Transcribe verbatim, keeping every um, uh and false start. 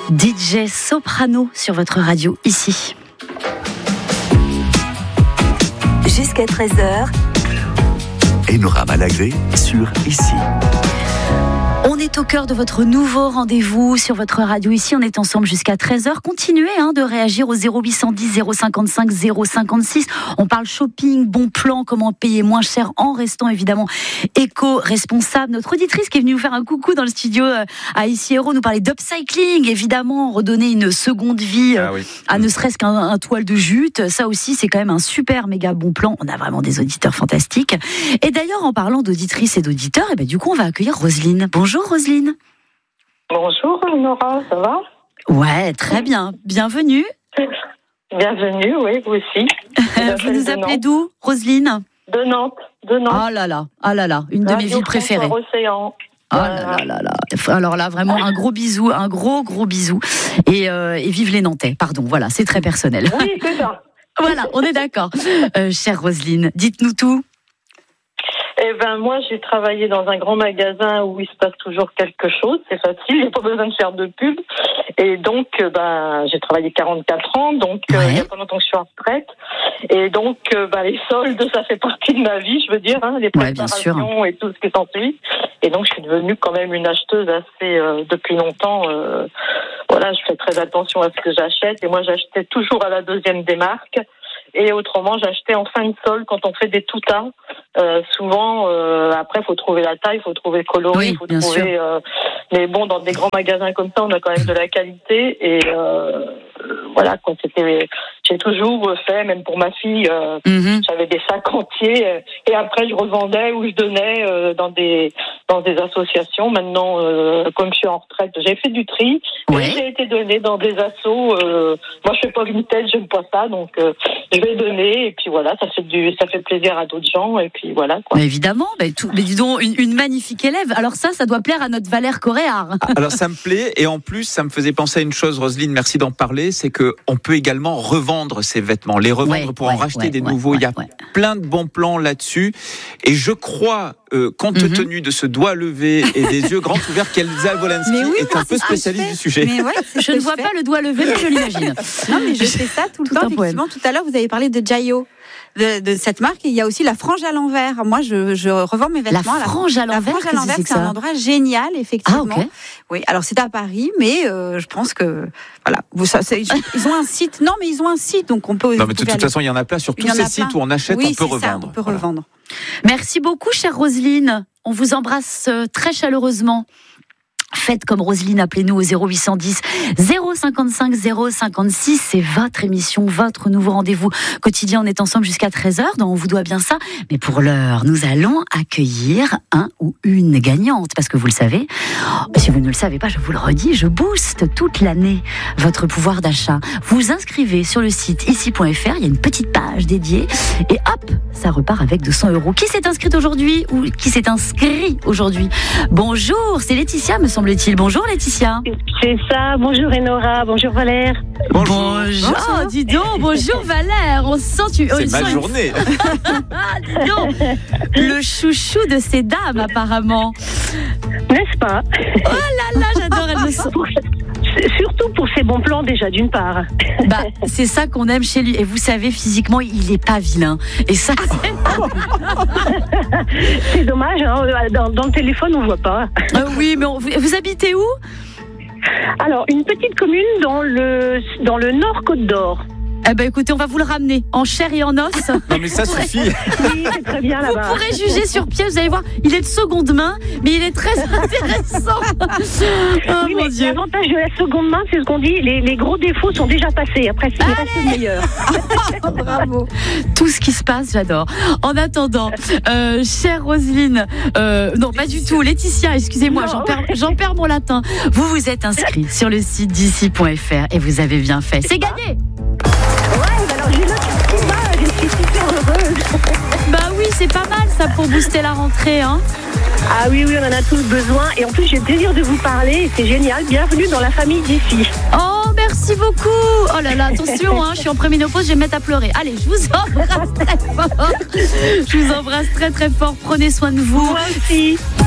D J Soprano sur votre radio ici. Jusqu'à treize heures. Enora Malagré sur Ici. On est au cœur de votre nouveau rendez-vous sur votre radio ici. On est ensemble jusqu'à treize heures. Continuez hein, de réagir au zéro huit cent dix zéro cinquante-cinq zéro cinquante-six. On parle shopping, bon plan, comment payer moins cher en restant évidemment éco-responsable. Notre auditrice qui est venue nous faire un coucou dans le studio à Ici Héros nous parlait d'upcycling, évidemment, redonner une seconde vie ah oui. à ne serait-ce qu'un un toile de jute. Ça aussi, c'est quand même un super méga bon plan. On a vraiment des auditeurs fantastiques. Et d'ailleurs, en parlant d'auditrices et d'auditeurs, et ben, du coup, on va accueillir Roselyne. Bonjour Roselyne. Bonjour Nora, ça va ? Ouais, très bien. Bienvenue. Bienvenue, oui, vous aussi. Vous nous appelez d'où, Roselyne ? De Nantes. De Nantes. Ah là là, ah là là, une de Radio mes villes préférées. Océan. Oh là là là là. Alors là, vraiment un gros bisou, un gros gros bisou. Et, euh, et vive les Nantais. Pardon, voilà, c'est très personnel. Oui, c'est ça. Voilà, on est d'accord. Euh, chère Roselyne, dites-nous tout. Eh ben moi j'ai travaillé dans un grand magasin où il se passe toujours quelque chose, c'est facile, il n'y a pas besoin de faire de pub. Et donc ben j'ai travaillé quarante-quatre ans, donc ouais. euh, il n'y a pas longtemps que je suis en retraite. Et donc euh, ben, les soldes ça fait partie de ma vie, je veux dire, hein, les préparations ouais, et tout ce qui s'ensuit. Et donc je suis devenue quand même une acheteuse assez euh, depuis longtemps. Euh, voilà, je fais très attention à ce que j'achète et moi j'achetais toujours à la deuxième des marques. Et autrement, j'achetais en fin de solde quand on fait des tout-tas. Euh, souvent, euh, après, il faut trouver la taille, il faut trouver le coloris, il oui, faut trouver... Euh, mais bon, dans des grands magasins comme ça, on a quand même de la qualité. Et euh, voilà, quand c'était... J'ai toujours fait, même pour ma fille, euh, mm-hmm. j'avais des sacs entiers. Euh, et après, je revendais ou je donnais euh, dans des dans des associations. Maintenant, euh, comme je suis en retraite, j'ai fait du tri. Ouais. Et j'ai été donnée dans des assos. Euh, moi, je fais pas vintage, j'aime pas ça. Donc, euh, je vais donner. Et puis voilà, ça fait, du, ça fait plaisir à d'autres gens. Et puis voilà. Quoi. Mais évidemment, mais, tout, mais dis donc, une, une magnifique élève. Alors ça, ça doit plaire à notre Valère Coréard. Alors ça me plaît. Et en plus, ça me faisait penser à une chose, Roselyne, merci d'en parler. C'est qu'on peut également revendre ces vêtements, les revendre ouais, pour ouais, en racheter ouais, des ouais, nouveaux. Ouais, Il y a ouais. plein de bons plans là-dessus. Et je crois, euh, compte mm-hmm. tenu de ce doigt levé et des yeux grands ouverts, qu'Elsa Wolanski oui, est un peu spécialiste du sujet. Mais ouais, je ne vois pas le doigt levé, mais je l'imagine. Non, mais je fais ça tout le tout temps. Effectivement, tout à l'heure, vous avez parlé de Jayo. De, de cette marque, et il y a aussi la frange à l'envers. Moi, je, je revends mes vêtements. La frange à l'envers, la frange à l'envers, c'est, c'est un endroit génial, effectivement. Ah, okay. Oui, alors c'est à Paris, mais euh, je pense que voilà, vous, ça, c'est, ils ont un site. Non, mais ils ont un site, donc on peut. Non, mais de toute aller... façon, il y en a plein sur tous ces sites où on achète, oui, on peut revendre. Ça, on peut voilà. revendre. Merci beaucoup, chère Roselyne. On vous embrasse très chaleureusement. Faites comme Roselyne, appelez-nous au zéro huit cent dix zéro cinquante-cinq zéro cinquante-six. C'est votre émission, votre nouveau rendez-vous quotidien. On est ensemble jusqu'à treize heures, donc on vous doit bien ça. Mais pour l'heure, nous allons accueillir un ou une gagnante. Parce que vous le savez, si vous ne le savez pas, je vous le redis, je booste toute l'année votre pouvoir d'achat. Vous vous inscrivez sur le site ici point f r, il y a une petite page dédiée. Et hop, ça repart avec deux cents euros. Qui s'est inscrit aujourd'hui ou qui s'est inscrit aujourd'hui ? Bonjour, c'est Laetitia, me semble-t-il. Bonjour Laetitia. C'est ça, bonjour Enora, bonjour Valère. Bonjour. Bonjour. Oh, dis donc, bonjour Valère. On sent tu. C'est ma journée. Dis donc, le chouchou de ces dames apparemment. N'est-ce pas ? Oh là là, j'adore, elle me sent. Surtout pour ses bons plans déjà d'une part. Bah, c'est ça qu'on aime chez lui. Et vous savez, physiquement, il est pas vilain. Et ça, c'est, c'est dommage. Hein, dans, dans le téléphone, on voit pas. Euh, oui, mais on, vous habitez où ? Alors, une petite commune dans le dans le Nord Côte d'Or. Eh ben écoutez, on va vous le ramener en chair et en os. Non mais ça suffit. Oui, c'est très bien là-bas. Vous pourrez juger sur pied, vous allez voir, il est de seconde main, mais il est très intéressant. Oh oui, mon mais Dieu. L'avantage de la seconde main, c'est ce qu'on dit, les, les gros défauts sont déjà passés. Après, c'est reste le meilleur. Bravo. Tout ce qui se passe, j'adore. En attendant, euh, chère Roselyne, euh, non pas du tout, Laetitia, excusez-moi, j'en perds, j'en perds mon latin. Vous vous êtes inscrit sur le site d'ici point f r et vous avez bien fait. C'est gagné. Ouais, alors j'ai noté tout bas, je suis super heureuse. Bah oui, c'est pas mal ça pour booster la rentrée, hein. Ah oui, oui, on en a tous besoin. Et en plus, j'ai le plaisir de vous parler. C'est génial. Bienvenue dans la famille d'ici. Oh, merci beaucoup. Oh là là, attention, hein, je suis en préménopause, je vais me mettre à pleurer. Allez, je vous embrasse très fort. Je vous embrasse très très fort. Prenez soin de vous. Moi aussi.